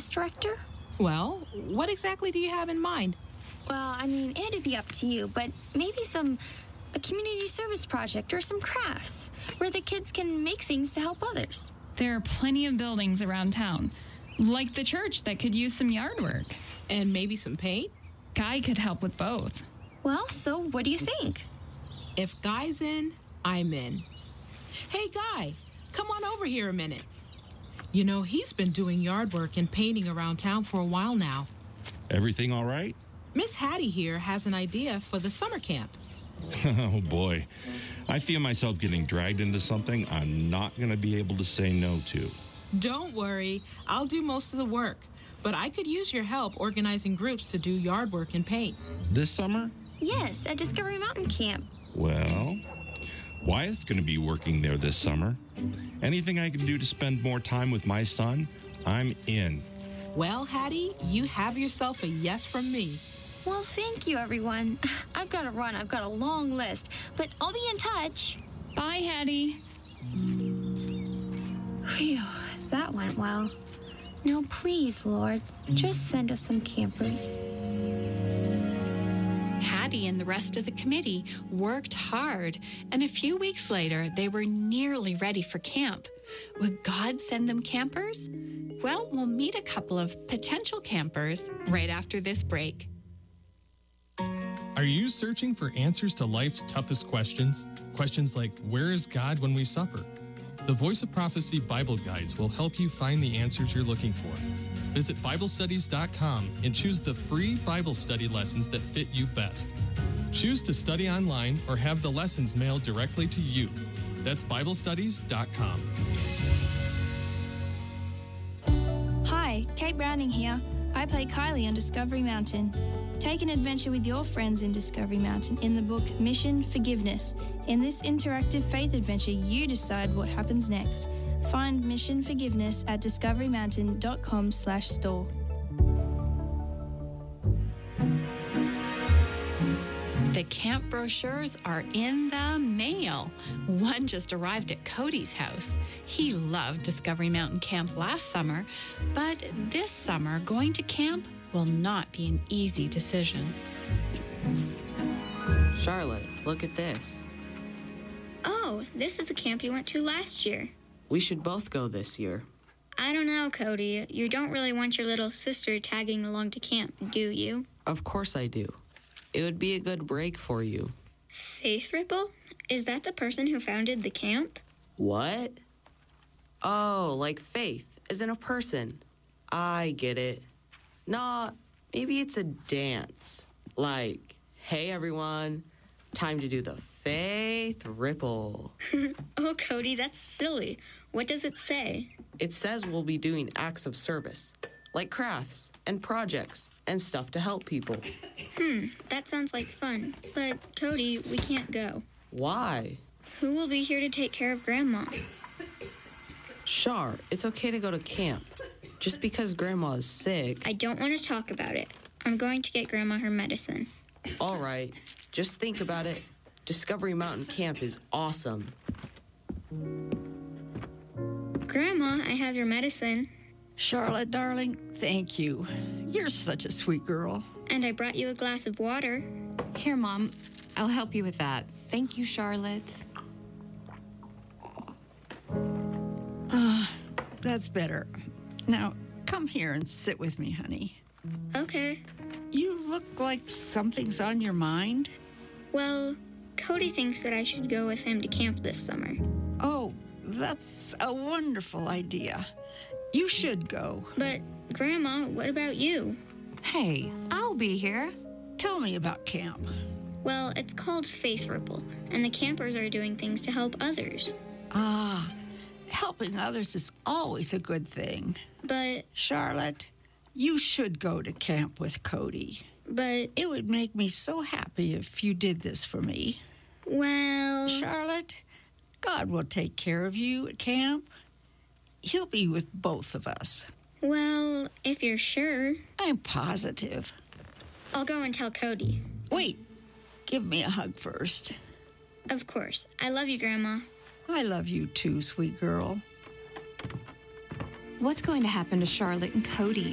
campus director? Well, what exactly do you have in mind? Well, I mean, it'd be up to you, but maybe a community service project or some crafts where the kids can make things to help others. There are plenty of buildings around town, like the church that could use some yard work. And maybe some paint? Guy could help with both. Well, so what do you think? If Guy's in, I'm in. Hey, Guy, come on over here a minute. You know, he's been doing yard work and painting around town for a while now. Everything all right? Miss Hattie here has an idea for the summer camp. Oh, boy. I feel myself getting dragged into something I'm not going to be able to say no to. Don't worry, I'll do most of the work. But I could use your help organizing groups to do yard work and paint. This summer? Yes, at Discovery Mountain Camp. Well, Wyatt's going to be working there this summer. Anything I can do to spend more time with my son, I'm in. Well, Hattie, you have yourself a yes from me. Well, thank you, everyone. I've got to run. I've got a long list, but I'll be in touch. Bye, Hattie. Phew, that went well. Now, please, Lord, just send us some campers. Hattie and the rest of the committee worked hard, and a few weeks later, they were nearly ready for camp. Would God send them campers? Well, we'll meet a couple of potential campers right after this break. Are you searching for answers to life's toughest questions? Questions like, where is God when we suffer? The Voice of Prophecy Bible Guides will help you find the answers you're looking for. Visit BibleStudies.com and choose the free Bible study lessons that fit you best. Choose to study online or have the lessons mailed directly to you. That's BibleStudies.com. Hi, Kate Browning here. I play Kylie on Discovery Mountain. Take an adventure with your friends in Discovery Mountain in the book Mission Forgiveness. In this interactive faith adventure, you decide what happens next. Find Mission Forgiveness at discoverymountain.com/store. The camp brochures are in the mail. One just arrived at Cody's house. He loved Discovery Mountain Camp last summer, but this summer going to camp will not be an easy decision. Charlotte, look at this. Oh, this is the camp you went to last year. We should both go this year. I don't know, Cody. You don't really want your little sister tagging along to camp, do you? Of course I do. It would be a good break for you. Faith Ripple? Is that the person who founded the camp? What? Oh, like Faith isn't a person. I get it. Nah, maybe it's a dance. Like, hey everyone, time to do the Faith Ripple. Oh, Cody, that's silly. What does it say? It says we'll be doing acts of service, like crafts and projects and stuff to help people. That sounds like fun. But, Cody, we can't go. Why? Who will be here to take care of Grandma? Char, it's okay to go to camp. Just because Grandma is sick. I don't want to talk about it. I'm going to get Grandma her medicine. All right, just think about it. Discovery Mountain Camp is awesome. Grandma, I have your medicine. Charlotte, darling, thank you. You're such a sweet girl. And I brought you a glass of water. Here, Mom. I'll help you with that. Thank you, Charlotte. That's better. Now, come here and sit with me, honey. Okay. You look like something's on your mind. Well, Cody thinks that I should go with him to camp this summer. Oh, that's a wonderful idea. You should go. But, Grandma, what about you? Hey, I'll be here. Tell me about camp. Well, it's called Faith Ripple, and the campers are doing things to help others. Helping others is always a good thing. But... Charlotte, you should go to camp with Cody. But... It would make me so happy if you did this for me. Well... Charlotte, God will take care of you at camp. He'll be with both of us. Well, if you're sure. I'm positive. I'll go and tell Cody. Wait, give me a hug first. Of course. I love you, Grandma. I love you too, sweet girl. What's going to happen to Charlotte and Cody